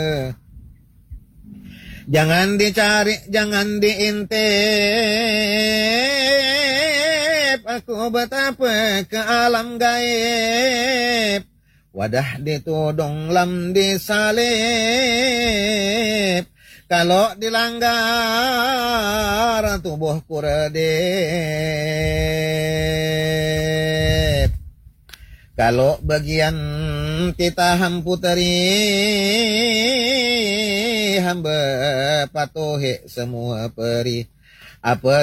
Jangan dicari, jangan diintip, aku betapa ke alam gaib. Wadah ditudung lam disalib, kalau dilanggar tubuhku redip. Kalau bagian kita hamputeri, hamba patuhi semua peri. Apa